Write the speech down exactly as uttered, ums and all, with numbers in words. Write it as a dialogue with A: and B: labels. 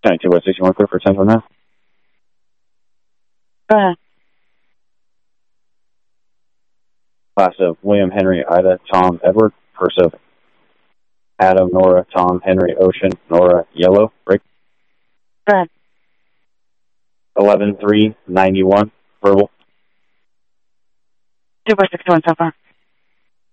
A: ninety-two West sixty-one, clear for Central now.
B: Go ahead.
A: Class of William, Henry, Ida, Tom, Edward. First of Adam, Nora, Tom, Henry, Ocean, Nora, Yellow. Break.
B: Go ahead.
A: eleven three ninety-one, verbal.
B: two by sixty-one so far.